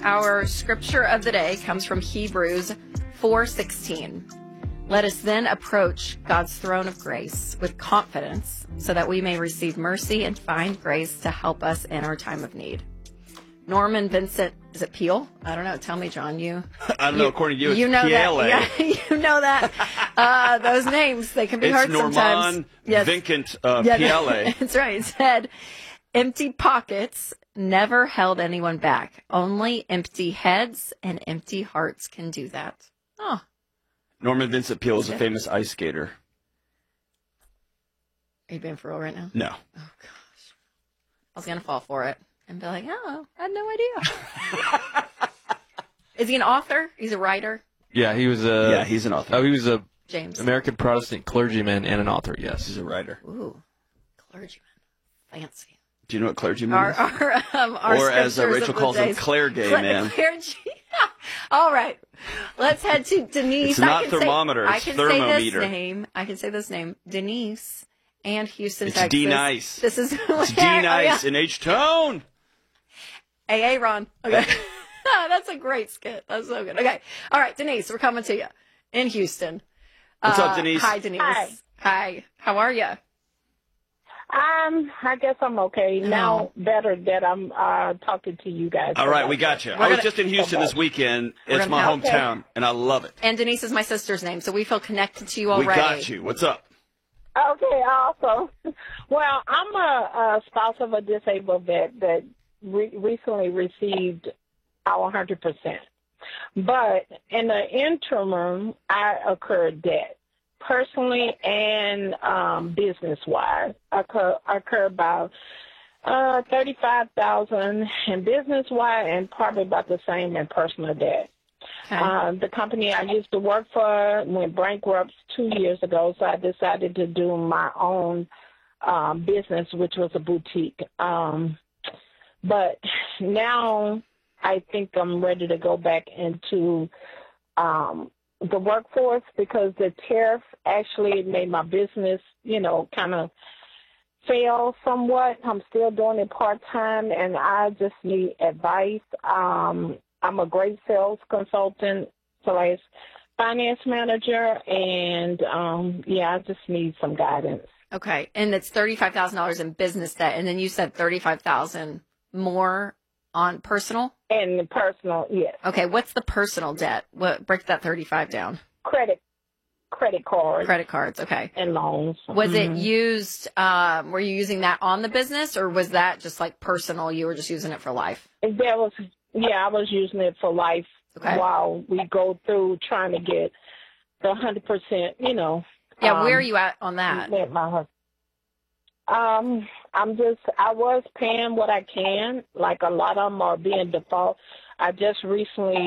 our scripture of the day comes from Hebrews 4:16. Let us then approach God's throne of grace with confidence so that we may receive mercy and find grace to help us in our time of need. Norman Vincent, is it Peale? I don't know. Tell me, John. I don't know. According to you, it's Peale. Yeah, you know that. Those names, they can be hard sometimes. Norman Vincent Peale. That's right. It said, empty pockets never held anyone back. Only empty heads and empty hearts can do that. Oh. Norman Vincent Peale is a famous ice skater. Are you being for real right now? No. Oh, gosh. I was going to fall for it and be like, oh, I had no idea. Is he an author? He's a writer? Yeah, he's an author. Oh, he was a James. American Protestant clergyman and an author, yes. He's a writer. Ooh, clergyman. Fancy. Do you know what clergyman is? Our or as Rachel calls him, clergy man. All right. Let's head to Denise. It's not thermometer, it's thermometer. I can say this name. Denise and Houston, it's Texas. D-Nice. This is it's D-Nice in H-Tone. Hey, Ron. Okay. That's a great skit. That's so good. Okay. All right, Denise, we're coming to you in Houston. What's up, Denise? Hi, Denise. Hi. How are you? I guess I'm okay. Now better that I'm talking to you guys. All right, we got you. I was just in Houston this weekend. It's my hometown, and I love it. And Denise is my sister's name, so we feel connected to you already. We got you. What's up? Okay, awesome. Well, I'm a spouse of a disabled vet that recently received our 100%. But in the interim, I incurred debt. Personally and business-wise, I incur about $35,000 in business-wise and probably about the same in personal debt. Okay. The company I used to work for went bankrupt 2 years ago, so I decided to do my own business, which was a boutique. But now I think I'm ready to go back into the workforce because the tariff actually made my business, kind of fail somewhat. I'm still doing it part-time, and I just need advice. I'm a great sales consultant, finance manager, and, I just need some guidance. Okay, and it's $35,000 in business debt, and then you said $35,000 more on personal? And personal, yes. Okay, what's the personal debt? Break that 35 down. Credit cards. Credit cards, okay. And loans. Was it used, were you using that on the business, or was that just like personal, you were just using it for life? I was using it for life while we go through trying to get the 100%, Yeah, where are you at on that? I was paying what I can. Like a lot of them are being default. I just recently